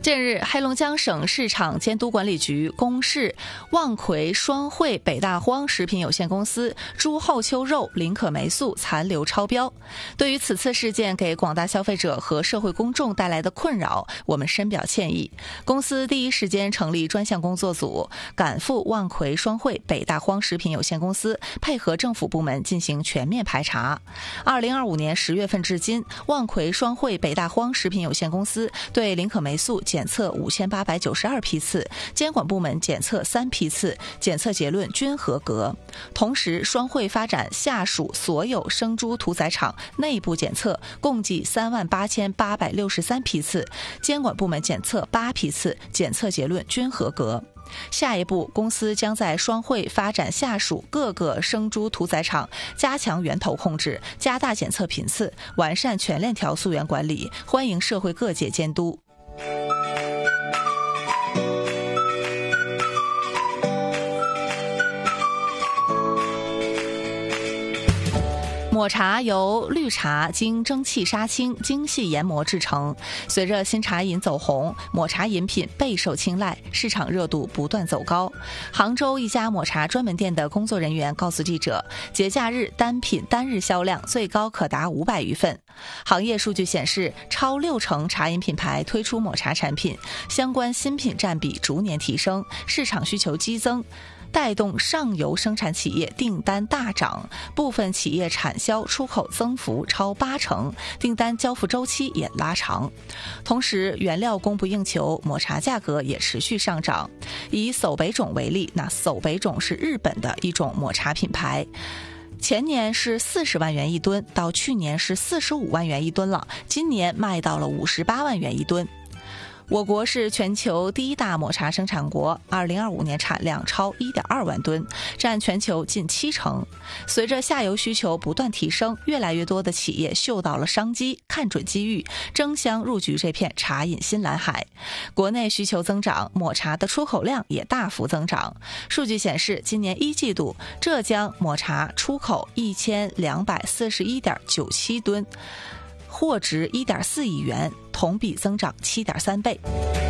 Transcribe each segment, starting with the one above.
近日，黑龙江省市场监督管理局公示望奎双汇北大荒食品有限公司猪后丘肉林可霉素残留超标。对于此次事件给广大消费者和社会公众带来的困扰，我们深表歉意。公司第一时间成立专项工作组，赶赴望奎双汇北大荒食品有限公司，配合政府部门进行全面排查。2025年10月份至今，望奎双汇北大荒食品有限公司对林可霉素检测5892批次，监管部门检测3批次，检测结论均合格。同时，双汇发展下属所有生猪屠宰场内部检测共计38863批次，监管部门检测8批次，检测结论均合格。下一步，公司将在双汇发展下属各个生猪屠宰场加强源头控制，加大检测频次，完善全链条溯源管理，欢迎社会各界监督。抹茶由绿茶经蒸汽杀青、精细研磨制成。随着新茶饮走红，抹茶饮品备受青睐，市场热度不断走高。杭州一家抹茶专门店的工作人员告诉记者，节假日单品单日销量最高可达500余份。行业数据显示，超60%茶饮品牌推出抹茶产品，相关新品占比逐年提升，市场需求激增，带动上游生产企业订单大涨，部分企业产销出口增幅超80%，订单交付周期也拉长。同时，原料供不应求，抹茶价格也持续上涨。以叟北种为例，那叟北种是日本的一种抹茶品牌，前年是40万元一吨，到去年是45万元一吨了，今年卖到了58万元一吨。我国是全球第一大抹茶生产国，2025年产量超1.2万吨，占全球近70%。随着下游需求不断提升，越来越多的企业嗅到了商机，看准机遇，争相入局这片茶饮新蓝海。国内需求增长，抹茶的出口量也大幅增长。数据显示，今年1季度，浙江抹茶出口1241.97吨，货值1.4亿元，同比增长7.3倍。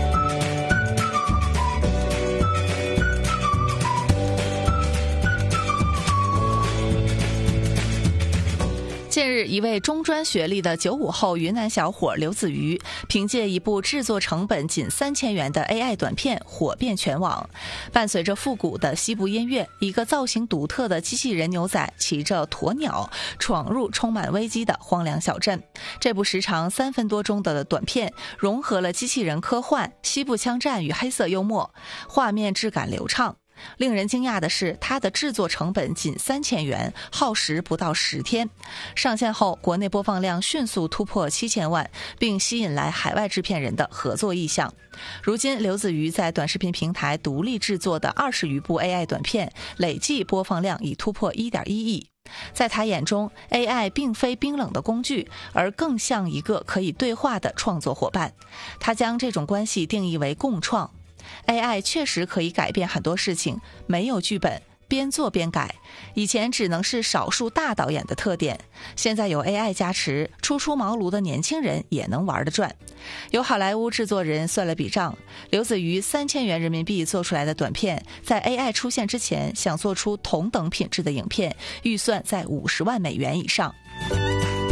近日，一位中专学历的95后云南小伙刘子瑜，凭借一部制作成本仅3000元的 AI 短片火遍全网。伴随着复古的西部音乐，一个造型独特的机器人牛仔骑着鸵鸟闯入充满危机的荒凉小镇。这部时长3分多钟的短片融合了机器人科幻、西部枪战与黑色幽默，画面质感流畅。令人惊讶的是，它的制作成本仅3000元，耗时不到10天。上线后，国内播放量迅速突破7000万，并吸引来海外制片人的合作意向。如今，刘子瑜在短视频平台独立制作的20余部 AI 短片，累计播放量已突破1.1亿。在他眼中， AI 并非冰冷的工具，而更像一个可以对话的创作伙伴。他将这种关系定义为共创。AI 确实可以改变很多事情，没有剧本，边做边改。以前只能是少数大导演的特点，现在有 AI 加持，初出茅庐的年轻人也能玩得转。有好莱坞制作人算了笔账，刘子瑜3000元人民币做出来的短片，在 AI 出现之前，想做出同等品质的影片，预算在50万美元以上。